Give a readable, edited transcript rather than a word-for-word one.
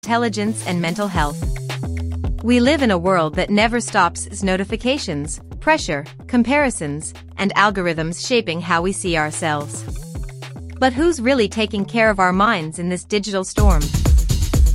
intelligence and mental health. We live in a world that never stops as notifications, pressure, comparisons, and algorithms shaping how we see ourselves. But who's really taking care of our minds in this digital storm?